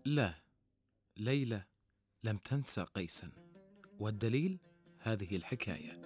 لا، ليلى لم تنسى قيسا، والدليل هذه الحكاية.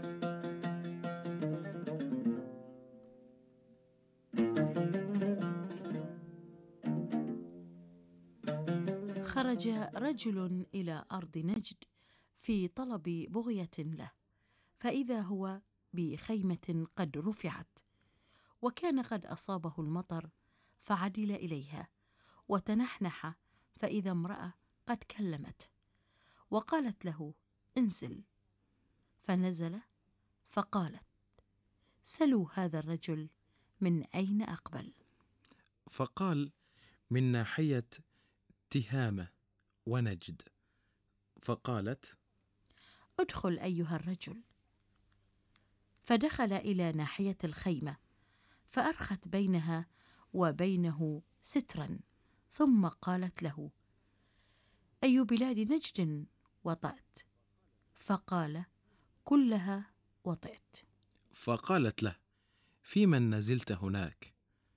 خرج رجل إلى أرض نجد في طلب بغية له، فإذا هو بخيمة قد رفعت، وكان قد أصابه المطر، فعدل إليها وتنحنح، فإذا امرأة قد كلمته وقالت له: انزل. فنزل، فقالت: سلوا هذا الرجل من أين أقبل؟ فقال: من ناحية تهامة ونجد. فقالت: ادخل أيها الرجل. فدخل إلى ناحية الخيمة، فأرخت بينها وبينه سترا، ثم قالت له: أي بلاد نجد وطأت؟ فقال: كلها وطئت. فقالت له: في من نزلت هناك؟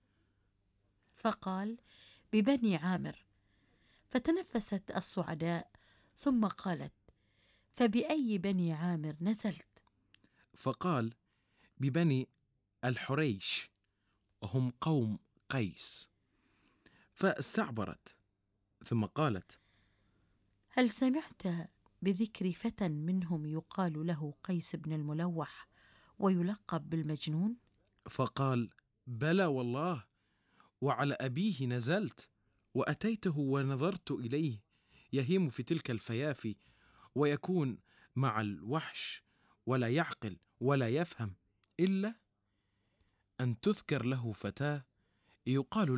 فقال: ببني عامر. فتنفست الصعداء، ثم قالت: فبأي بني عامر نزلت؟ فقال: ببني الحريش، وهم قوم قيس. فاستعبرت، ثم قالت: هل سمعت بذكر فتى منهم يقال له قيس بن الملوح ويلقب بالمجنون؟ فقال: بلى والله، وعلى أبيه نزلت، وأتيته ونظرت إليه يهيم في تلك الفيافي، ويكون مع الوحش، ولا يعقل ولا يفهم، إلا أن تذكر له فتاة يقال